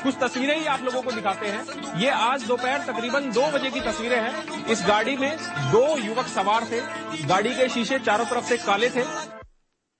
कुछ तस्वीरें ही आप लोगों को दिखाते हैं। ये आज दोपहर तकरीबन 2 बजे की तस्वीरें हैं। इस गाड़ी में 2 युवक सवार थे। गाड़ी के शीशे चारों तरफ से काले थे।